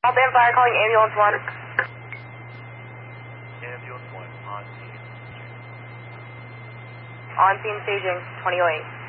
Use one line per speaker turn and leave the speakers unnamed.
All band fire calling ambulance 1.
Ambulance 1 on scene.
On scene staging 2008.